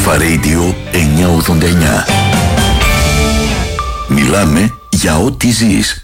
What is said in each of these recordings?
Αλφα Radio 989. Μιλάμε για ό,τι ζεις.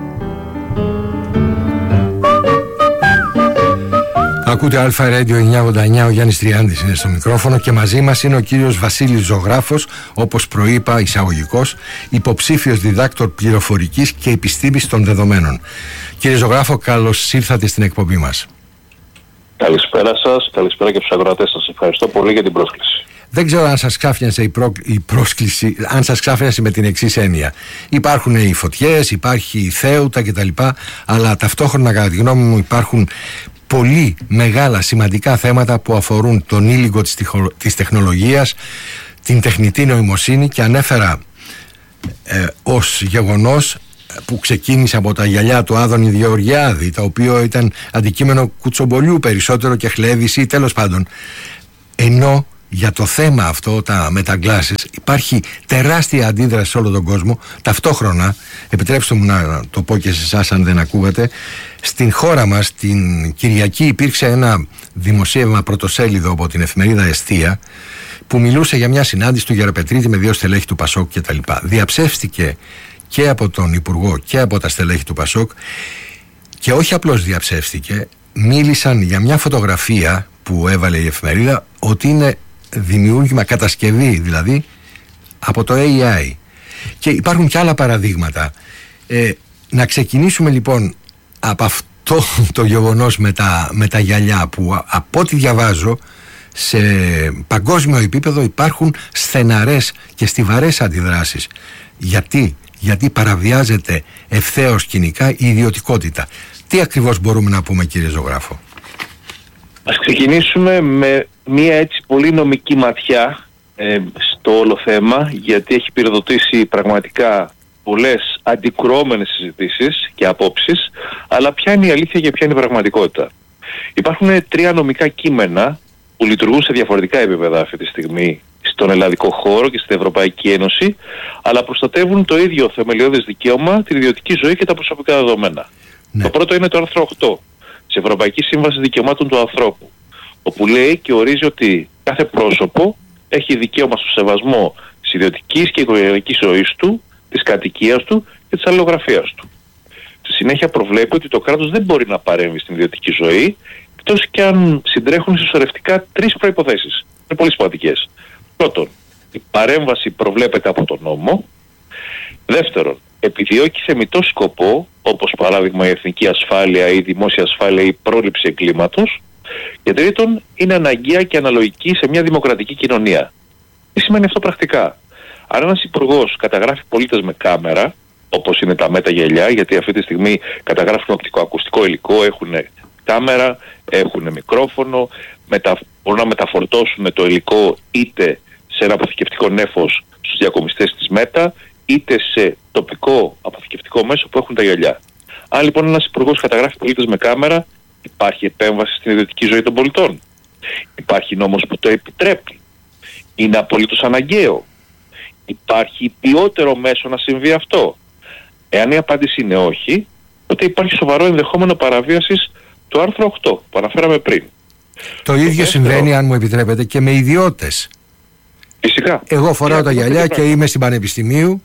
Ακούτε Αλφα Radio 989, ο Γιάννης Τριάντης είναι στο μικρόφωνο και μαζί μας είναι ο κύριος Βασίλης Ζωγράφος, όπως προείπα εισαγωγικός, υποψήφιος διδάκτορ πληροφορικής και επιστήμης των δεδομένων. Κύριε Ζωγράφο, καλώς ήρθατε στην εκπομπή μας. Καλησπέρα σας, καλησπέρα και στους ακροατές σας. Ευχαριστώ πολύ για την πρόσκληση. Δεν ξέρω αν σας ξάφνιασε η πρόσκληση, αν σας ξάφνιασε με την εξής έννοια. Υπάρχουν οι φωτιές, υπάρχει η θέουτα κτλ. Αλλά ταυτόχρονα, κατά τη γνώμη μου, υπάρχουν πολύ μεγάλα σημαντικά θέματα που αφορούν τον ήλικο της τεχνολογίας, την τεχνητή νοημοσύνη, και ανέφερα ως γεγονός που ξεκίνησε από τα γυαλιά του Άδωνη Γεωργιάδη, το οποίο ήταν αντικείμενο κουτσομπολιού περισσότερο και χλέβηση, τέλος πάντων. Ενώ για το θέμα αυτό, με τα glasses, υπάρχει τεράστια αντίδραση σε όλο τον κόσμο. Ταυτόχρονα, επιτρέψτε μου να το πω και σε εσάς αν δεν ακούγατε, στην χώρα μας την Κυριακή υπήρξε ένα δημοσίευμα πρωτοσέλιδο από την εφημερίδα Εστία που μιλούσε για μια συνάντηση του Γεραπετρίτη με 2 στελέχη του Πασόκ κτλ. Διαψεύστηκε και από τον Υπουργό και από τα στελέχη του Πασόκ, και όχι απλώς διαψεύστηκε, μίλησαν για μια φωτογραφία που έβαλε η εφημερίδα ότι είναι δημιούργημα, κατασκευή δηλαδή, από το AI. Και υπάρχουν και άλλα παραδείγματα. Να ξεκινήσουμε λοιπόν από αυτό το γεγονός με τα γυαλιά, που από ό,τι διαβάζω σε παγκόσμιο επίπεδο υπάρχουν στεναρές και στιβαρές αντιδράσεις. Γιατί παραβιάζεται ευθέως κοινικά η ιδιωτικότητα. Τι ακριβώς μπορούμε να πούμε, κύριε Ζωγράφο? Ας ξεκινήσουμε με μία έτσι πολύ νομική ματιά στο όλο θέμα, γιατί έχει πυροδοτήσει πραγματικά πολλές αντικρουόμενες συζητήσεις και απόψεις, αλλά ποια είναι η αλήθεια και ποια είναι η πραγματικότητα. Υπάρχουν 3 νομικά κείμενα που λειτουργούν σε διαφορετικά επίπεδα αυτή τη στιγμή στον ελλαδικό χώρο και στην Ευρωπαϊκή Ένωση, αλλά προστατεύουν το ίδιο θεμελιώδες δικαίωμα, την ιδιωτική ζωή και τα προσωπικά δεδομένα. Ναι. Το πρώτο είναι το άρθρο 8 της Ευρωπαϊκής Σύμβασης Δικαιωμάτων του Ανθρώπου, όπου λέει και ορίζει ότι κάθε πρόσωπο έχει δικαίωμα στο σεβασμό της ιδιωτικής και οικογενειακής ζωής του, της κατοικίας του και της αλληλογραφίας του. Στη συνέχεια προβλέπει ότι το κράτος δεν μπορεί να παρέμβει στην ιδιωτική ζωή, εκτός και αν συντρέχουν συσσωρευτικά 3 προϋποθέσεις. Είναι πολύ σημαντικές. Πρώτον, η παρέμβαση προβλέπεται από τον νόμο. Δεύτερον, επιδιώκει θεμιτό σκοπό, όπως παράδειγμα η εθνική ασφάλεια ή η δημόσια ασφάλεια ή η πρόληψη εγκλήματος. Και τρίτον, είναι αναγκαία και αναλογική σε μια δημοκρατική κοινωνία. Τι σημαίνει αυτό πρακτικά? Αν ένας υπουργός καταγράφει πολίτες με κάμερα, όπως είναι τα μεταγελιά, γιατί αυτή τη στιγμή καταγράφουν οπτικοακουστικό υλικό, έχουν κάμερα, έχουν μικρόφωνο, μπορούν να μεταφορτώσουν το υλικό είτε σε ένα αποθηκευτικό νέφος στους διακομιστές της ΜΕΤΑ, είτε σε τοπικό αποθηκευτικό μέσο που έχουν τα γυαλιά. Αν λοιπόν ένας υπουργός καταγράφει πολίτες με κάμερα, υπάρχει επέμβαση στην ιδιωτική ζωή των πολιτών? Υπάρχει νόμος που το επιτρέπει? Είναι απολύτως αναγκαίο? Υπάρχει ποιότερο μέσο να συμβεί αυτό? Εάν η απάντηση είναι όχι, τότε υπάρχει σοβαρό ενδεχόμενο παραβίασης του άρθρου 8 που αναφέραμε πριν. Το ίδιο συμβαίνει, αν μου επιτρέπετε, και με ιδιώτες. Φυσικά. Εγώ φοράω τα γυαλιά και είμαι στην Πανεπιστημίου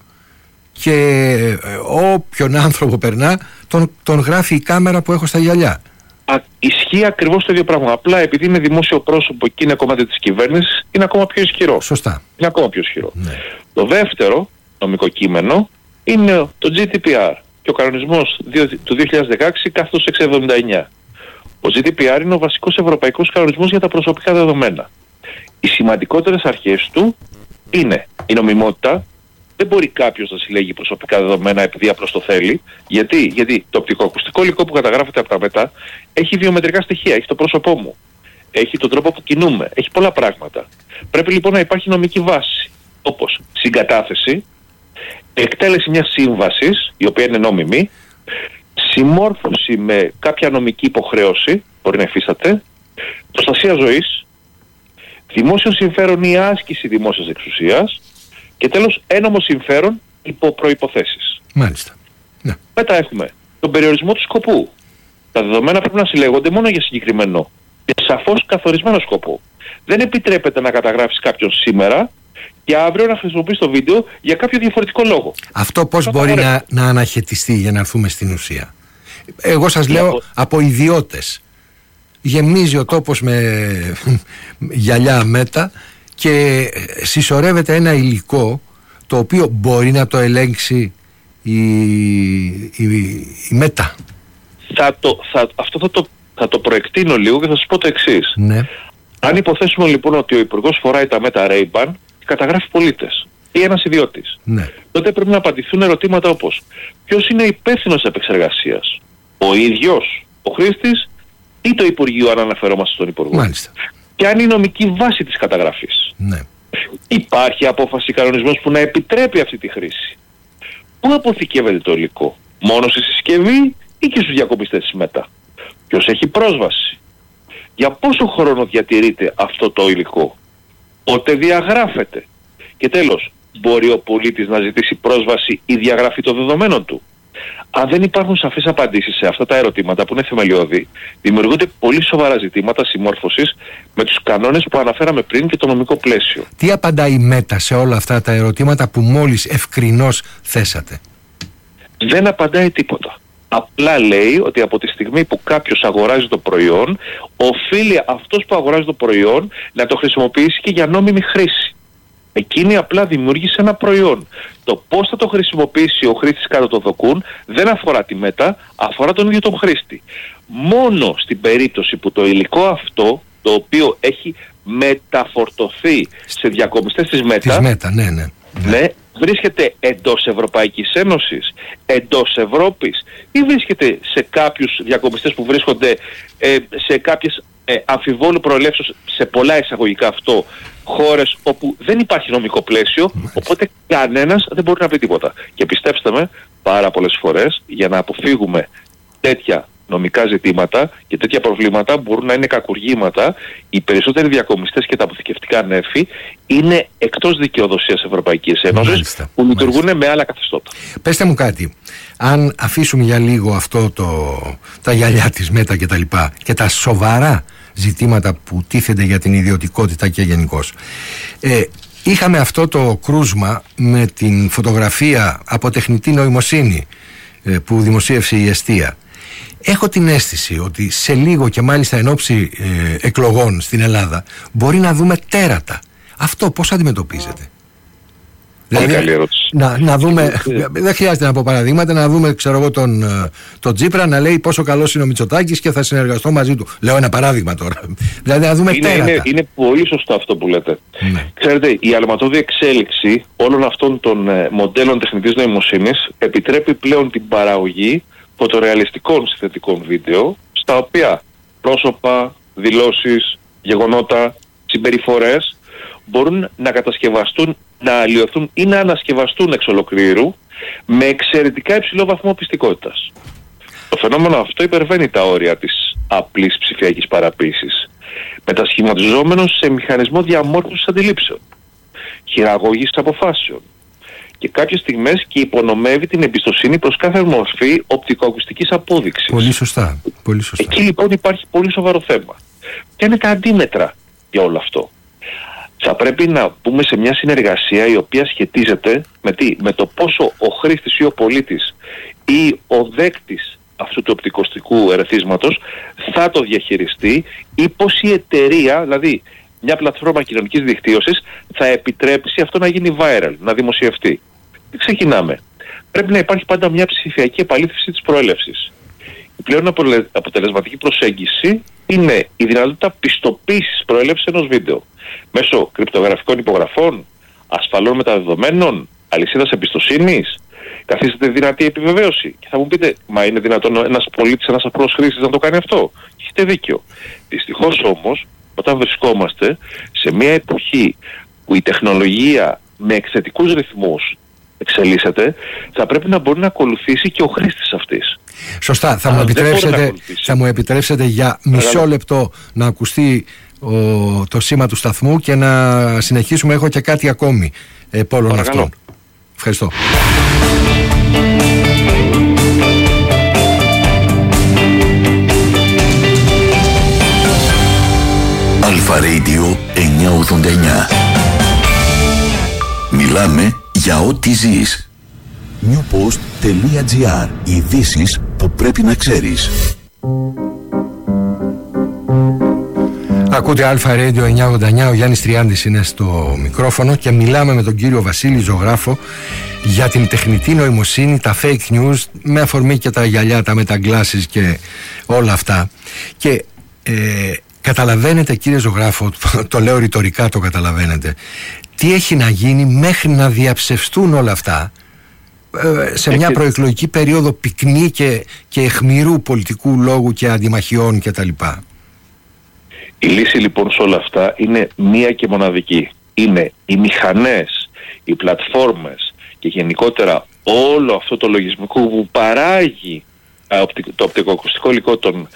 και όποιον άνθρωπο περνά τον γράφει η κάμερα που έχω στα γυαλιά. Ισχύει ακριβώς το ίδιο πράγμα. Απλά επειδή είναι δημόσιο πρόσωπο και είναι κομμάτι της κυβέρνησης, είναι ακόμα πιο ισχυρό. Σωστά. Είναι ακόμα πιο ισχυρό. Ναι. Το δεύτερο νομικό κείμενο είναι το GDPR και ο κανονισμός του 2016/679. Ο GDPR είναι ο βασικός ευρωπαϊκός κανονισμός για τα προσωπικά δεδομένα. Οι σημαντικότερες αρχές του είναι η νομιμότητα. Δεν μπορεί κάποιος να συλλέγει προσωπικά δεδομένα επειδή απλώς το θέλει. Γιατί το οπτικοακουστικό υλικό που καταγράφεται από τα ΜΕΤΑ έχει βιομετρικά στοιχεία, έχει το πρόσωπό μου, έχει τον τρόπο που κινούμε, έχει πολλά πράγματα. Πρέπει λοιπόν να υπάρχει νομική βάση, όπως συγκατάθεση, εκτέλεση μιας σύμβασης, η οποία είναι νόμιμη, συμμόρφωση με κάποια νομική υποχρέωση, μπορεί να υφίσταται, προστασία ζωής, δημόσιο συμφέρον ή άσκηση δημόσιας εξουσίας, και τέλος ένομο συμφέρον υπό προϋποθέσεις. Μάλιστα. Ναι. Μετά έχουμε τον περιορισμό του σκοπού. Τα δεδομένα πρέπει να συλλέγονται μόνο για συγκεκριμένο και σαφώς καθορισμένο σκοπό. Δεν επιτρέπεται να καταγράψεις κάποιον σήμερα και αύριο να χρησιμοποιείς το βίντεο για κάποιο διαφορετικό λόγο. Αυτό πώς μπορεί να αναχαιτιστεί, για να έρθουμε στην ουσία? Εγώ σας λέω από ιδιώτες. Γεμίζει ο τόπος με γυαλιά μέτα και συσσωρεύεται ένα υλικό το οποίο μπορεί να το ελέγξει η μέτα. Αυτό θα το προεκτείνω λίγο και θα σας πω το εξής. Ναι. Αν υποθέσουμε λοιπόν ότι ο υπουργός φοράει τα μέτα Ray-Ban και καταγράφει πολίτες ή ένας ιδιώτης, ναι, τότε πρέπει να απαντηθούν ερωτήματα όπως ποιος είναι υπεύθυνος επεξεργασίας, ο ίδιος, ο χρήστης ή το Υπουργείο, αν αναφερόμαστε στον Υπουργό. Μάλιστα. Και αν η νομική βάση της καταγραφής. Ναι. Υπάρχει απόφαση, κανονισμός που να επιτρέπει αυτή τη χρήση. Πού αποθηκεύεται το υλικό? Μόνο στη συσκευή ή και στους διακομιστές της ΜΕΤΑ? Ποιος έχει πρόσβαση? Για πόσο χρόνο διατηρείται αυτό το υλικό? Πότε διαγράφεται? Και τέλος, μπορεί ο πολίτης να ζητήσει πρόσβαση ή διαγραφή των δεδομένων του? Αν δεν υπάρχουν σαφείς απαντήσεις σε αυτά τα ερωτήματα που είναι θεμελιώδη, δημιουργούνται πολύ σοβαρά ζητήματα συμμόρφωσης με τους κανόνες που αναφέραμε πριν και το νομικό πλαίσιο. Τι απαντάει η ΜΕΤΑ σε όλα αυτά τα ερωτήματα που μόλις ευκρινώς θέσατε? Δεν απαντάει τίποτα. Απλά λέει ότι από τη στιγμή που κάποιος αγοράζει το προϊόν, οφείλει αυτός που αγοράζει το προϊόν να το χρησιμοποιήσει και για νόμιμη χρήση. Εκείνη απλά δημιούργησε ένα προϊόν. Το πώς θα το χρησιμοποιήσει ο χρήστης κάτω το δοκούν δεν αφορά τη ΜΕΤΑ, αφορά τον ίδιο τον χρήστη. Μόνο στην περίπτωση που το υλικό αυτό, το οποίο έχει μεταφορτωθεί σε διακομιστές της ΜΕΤΑ, ναι, βρίσκεται εντός Ευρωπαϊκής Ένωσης, εντός Ευρώπης ή βρίσκεται σε κάποιους διακομιστές που βρίσκονται σε κάποιες αμφιβόλου προελεύσεως, σε πολλά εισαγωγικά αυτό, χώρες όπου δεν υπάρχει νομικό πλαίσιο, οπότε κανένας δεν μπορεί να πει τίποτα. Και πιστέψτε με, πάρα πολλές φορές για να αποφύγουμε τέτοια νομικά ζητήματα και τέτοια προβλήματα μπορούν να είναι κακουργήματα. Οι περισσότεροι διακομιστές και τα αποθηκευτικά νέφη είναι εκτός δικαιοδοσίας Ευρωπαϊκής Ένωσης, που λειτουργούν με άλλα καθεστώτα. Πεςτε μου κάτι, αν αφήσουμε για λίγο αυτό τα γυαλιά της ΜΕΤΑ και τα λοιπά και τα σοβαρά ζητήματα που τίθενται για την ιδιωτικότητα και γενικώς, είχαμε αυτό το κρούσμα με την φωτογραφία από τεχνητή νοημοσύνη που δημοσίευσε η Εστία. Έχω την αίσθηση ότι σε λίγο και μάλιστα εν ώψη εκλογών στην Ελλάδα μπορεί να δούμε τέρατα. Αυτό πώς αντιμετωπίζετε? Δηλαδή, να δούμε, δεν χρειάζεται να πω παραδείγματα, να δούμε, ξέρω εγώ, τον Τσίπρα να λέει πόσο καλός είναι ο Μητσοτάκης και θα συνεργαστώ μαζί του. Λέω ένα παράδειγμα τώρα. Δηλαδή να δούμε τέρατα. Είναι πολύ σωστό αυτό που λέτε. Ναι. Ξέρετε, η αλματώδη εξέλιξη όλων αυτών των μοντέλων τεχνητής νοημοσύνης επιτρέπει πλέον την παραγωγή φωτορεαλιστικών συνθετικών βίντεο, στα οποία πρόσωπα, δηλώσεις, γεγονότα, συμπεριφορές μπορούν να κατασκευαστούν, να αλλοιωθούν ή να ανασκευαστούν εξ ολοκλήρου με εξαιρετικά υψηλό βαθμό πιστικότητας. Το φαινόμενο αυτό υπερβαίνει τα όρια της απλής ψηφιακής παραποίησης, μετασχηματιζόμενος σε μηχανισμό διαμόρφωσης αντιλήψεων, χειραγώγησης αποφάσεων και κάποιες στιγμές και υπονομεύει την εμπιστοσύνη προς κάθε μορφή οπτικοακουστικής απόδειξης. Πολύ σωστά. Πολύ σωστά. Εκεί λοιπόν υπάρχει πολύ σοβαρό θέμα. Και είναι τα αντίμετρα για όλο αυτό. Θα πρέπει να μπούμε σε μια συνεργασία η οποία σχετίζεται με το πόσο ο χρήστης ή ο πολίτης ή ο δέκτης αυτού του οπτικοακουστικού ερεθίσματος θα το διαχειριστεί ή πώς η εταιρεία, δηλαδή μια πλατφόρμα κοινωνικής δικτύωσης, θα επιτρέψει αυτό να γίνει viral, να δημοσιευτεί. Τι ξεκινάμε? Πρέπει να υπάρχει πάντα μια ψηφιακή επαλήθευση της προέλευσης. Η πλέον αποτελεσματική προσέγγιση είναι η δυνατότητα πιστοποίησης προέλευσης ενός βίντεο μέσω κρυπτογραφικών υπογραφών, ασφαλών μεταδεδομένων, αλυσίδας εμπιστοσύνης. Καθίσταται δυνατή επιβεβαίωση. Και θα μου πείτε, μα είναι δυνατόν ένας πολίτης, ένας απλός χρήστης να το κάνει αυτό? Έχετε δίκιο. Δυστυχώς όμως, όταν βρισκόμαστε σε μια εποχή που η τεχνολογία με εκθετικούς ρυθμούς εξελίσσεται, θα πρέπει να μπορεί να ακολουθήσει και ο χρήστης αυτής. Σωστά. Θα μου επιτρέψετε για μισό λεπτό να ακουστεί το σήμα του σταθμού και να συνεχίσουμε. Έχω και κάτι ακόμη από όλων αυτών. Ευχαριστώ. Αλφα Radio 989. Μιλάμε για ό,τι ζεις. newpost.gr. Ειδήσεις που πρέπει να ξέρεις. Ακούτε Αλφα Radio 989, ο Γιάννης Τριάντης είναι στο μικρόφωνο και μιλάμε με τον κύριο Βασίλη Ζωγράφο για την τεχνητή νοημοσύνη, τα fake news, με αφορμή και τα γυαλιά, τα μεταγκλάσεις και όλα αυτά. Και καταλαβαίνετε, κύριε Ζωγράφο, το λέω ρητορικά, το καταλαβαίνετε, τι έχει να γίνει μέχρι να διαψευστούν όλα αυτά σε μια προεκλογική περίοδο πυκνή και αιχμηρού πολιτικού λόγου και αντιμαχιών κτλ. Η λύση λοιπόν σε όλα αυτά είναι μία και μοναδική. Είναι οι μηχανές, οι πλατφόρμες και γενικότερα όλο αυτό το λογισμικό που παράγει το οπτικοακουστικό υλικό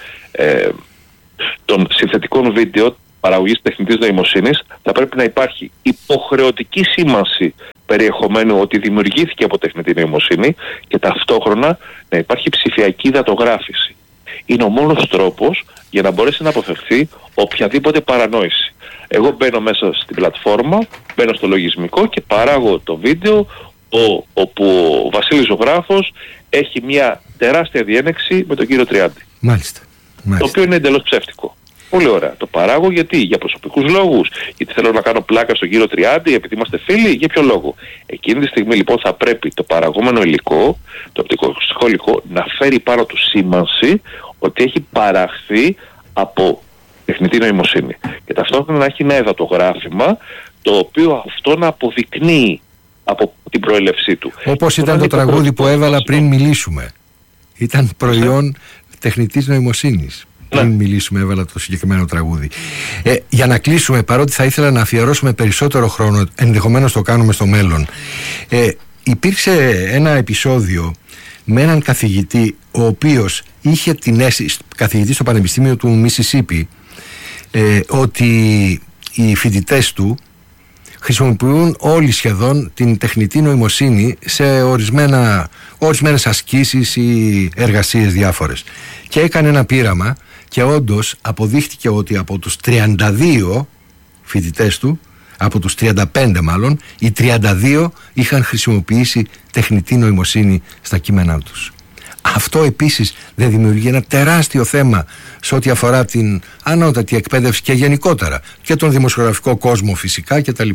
των συνθετικών βίντεο παραγωγής τεχνητής νοημοσύνης. Θα πρέπει να υπάρχει υποχρεωτική σήμανση περιεχομένου ότι δημιουργήθηκε από τεχνητή νοημοσύνη και ταυτόχρονα να υπάρχει ψηφιακή δατογράφηση. Είναι ο μόνος τρόπος για να μπορέσει να αποφευθεί οποιαδήποτε παρανόηση. Εγώ μπαίνω μέσα στην πλατφόρμα, μπαίνω στο λογισμικό και παράγω το βίντεο όπου ο Βασίλης Ζωγράφος έχει μια τεράστια διένεξη με τον κύριο Τριάντη. Μάλιστα. Το οποίο είναι εντελώς ψεύτικο. Πολύ ωραία. Το παράγω γιατί? Για προσωπικούς λόγους? Γιατί θέλω να κάνω πλάκα στον κύριο Τριάντη, επειδή είμαστε φίλοι? Για ποιο λόγο? Εκείνη τη στιγμή λοιπόν θα πρέπει το παραγόμενο υλικό, το οπτικοακουστικό υλικό, να φέρει πάνω του σήμανση ότι έχει παραχθεί από τεχνητή νοημοσύνη. Και ταυτόχρονα να έχει ένα εδατογράφημα το οποίο αυτό να αποδεικνύει από την προέλευσή του. Όπως ήταν το τραγούδι που έβαλα πριν μιλήσουμε. Ήταν προϊόν τεχνητής νοημοσύνης. Πριν μιλήσουμε, έβαλα το συγκεκριμένο τραγούδι. Για να κλείσουμε, παρότι θα ήθελα να αφιερώσουμε περισσότερο χρόνο, ενδεχομένως το κάνουμε στο μέλλον, υπήρξε ένα επεισόδιο με έναν καθηγητή, ο οποίος είχε την αίσθηση, καθηγητή στο Πανεπιστήμιο του Μισισίπι, ότι οι φοιτητές του χρησιμοποιούν όλοι σχεδόν την τεχνητή νοημοσύνη σε ορισμένες ασκήσεις ή εργασίες διάφορες. Και έκανε ένα πείραμα και όντως αποδείχτηκε ότι από τους 32 φοιτητές του, από τους 35 μάλλον, οι 32 είχαν χρησιμοποιήσει τεχνητή νοημοσύνη στα κείμενά τους. Αυτό επίσης δεν δημιουργεί ένα τεράστιο θέμα σε ό,τι αφορά την ανώτατη εκπαίδευση και γενικότερα και τον δημοσιογραφικό κόσμο φυσικά κτλ.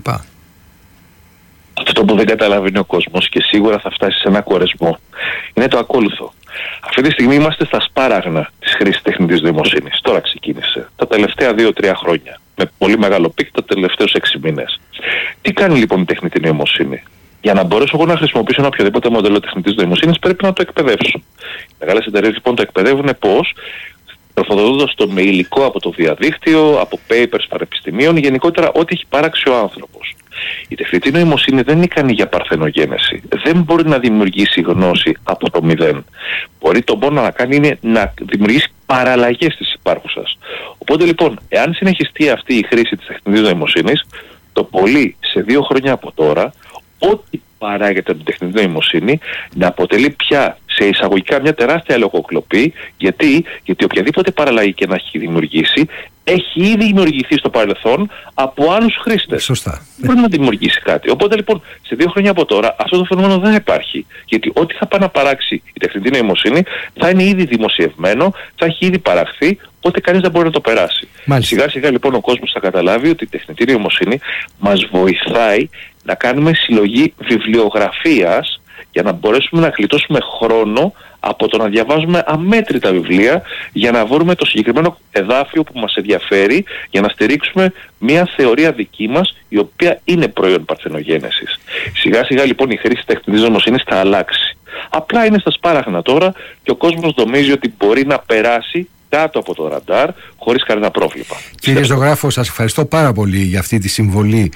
Αυτό που δεν καταλαβαίνει ο κόσμος και σίγουρα θα φτάσει σε ένα κορεσμό είναι το ακόλουθο. Αυτή τη στιγμή είμαστε στα σπάραγνα της χρήσης τεχνητής νοημοσύνης. Τώρα ξεκίνησε. Τα τελευταία 2-3 χρόνια. Με πολύ μεγάλο πικ τα τελευταίους 6 μήνες. Τι κάνει λοιπόν η τεχνητή νοημοσύνη? Για να μπορέσω εγώ να χρησιμοποιήσω ένα οποιοδήποτε μοντέλο τεχνητής νοημοσύνης πρέπει να το εκπαιδεύσω. Οι μεγάλες εταιρείες λοιπόν το εκπαιδεύουν πώς? Τροφοδοτώντας το με υλικό από το διαδίκτυο, από papers πανεπιστημίων, γενικότερα ό,τι έχει παράξει ο άνθρωπος. Η τεχνητή νοημοσύνη δεν είναι ικανή για παρθενογένεση. Δεν μπορεί να δημιουργήσει γνώση από το μηδέν. Μπορεί το μόνο να κάνει είναι να δημιουργήσει παραλλαγές της υπάρχουσας. Οπότε λοιπόν, εάν συνεχιστεί αυτή η χρήση της τεχνητής νοημοσύνης, το πολύ σε 2 χρόνια από τώρα, ό,τι παράγεται από την τεχνητή νοημοσύνη να αποτελεί πια σε εισαγωγικά μια τεράστια λογοκλοπή. Γιατί οποιαδήποτε παραλλαγή και να έχει δημιουργήσει έχει ήδη δημιουργηθεί στο παρελθόν από άλλους χρήστες. Σωστά. Δεν μπορεί να δημιουργήσει κάτι. Οπότε λοιπόν σε 2 χρόνια από τώρα αυτό το φαινόμενο δεν υπάρχει. Γιατί ό,τι θα πάει να παράξει η τεχνητή νοημοσύνη θα είναι ήδη δημοσιευμένο, θα έχει ήδη παραχθεί, οπότε κανείς δεν μπορεί να το περάσει. Σιγά σιγά λοιπόν ο κόσμος θα καταλάβει ότι η τεχνητή νοημοσύνη μας βοηθάει να κάνουμε συλλογή βιβλιογραφίας για να μπορέσουμε να γλιτώσουμε χρόνο από το να διαβάζουμε αμέτρητα βιβλία για να βρούμε το συγκεκριμένο εδάφιο που μας ενδιαφέρει για να στηρίξουμε μια θεωρία δική μας η οποία είναι προϊόν παρθενογένεσης. Σιγά σιγά λοιπόν η χρήση τεχνητής νοημοσύνης θα αλλάξει. Απλά είναι στα σπάραγνα τώρα και ο κόσμος νομίζει ότι μπορεί να περάσει κάτω από το ραντάρ χωρίς κανένα πρόβλημα. Κύριε Ζωγράφο, σας ευχαριστώ πάρα πολύ για αυτή τη συμβολή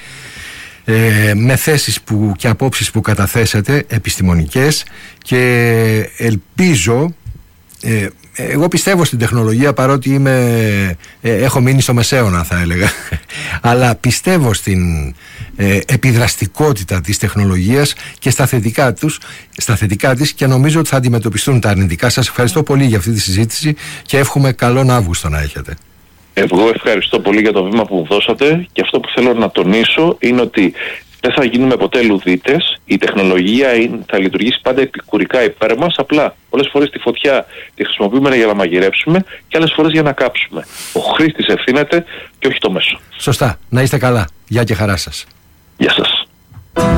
με θέσεις και απόψεις που καταθέσατε επιστημονικές και ελπίζω, εγώ πιστεύω στην τεχνολογία παρότι έχω μείνει στο μεσαίωνα θα έλεγα, αλλά πιστεύω στην επιδραστικότητα της τεχνολογίας και στα θετικά της και νομίζω ότι θα αντιμετωπιστούν τα αρνητικά. Σας ευχαριστώ πολύ για αυτή τη συζήτηση και εύχομαι καλόν Αύγουστο να έχετε. Εγώ ευχαριστώ πολύ για το βήμα που μου δώσατε, και αυτό που θέλω να τονίσω είναι ότι δεν θα γίνουμε ποτέ λουδίτες. Η τεχνολογία θα λειτουργήσει πάντα επικουρικά υπέρ μας. Απλά πολλές φορές τη φωτιά τη χρησιμοποιούμε για να μαγειρέψουμε και άλλες φορές για να κάψουμε. Ο χρήστης ευθύνεται και όχι το μέσο. Σωστά. Να είστε καλά. Γεια και χαρά σας. Γεια σας.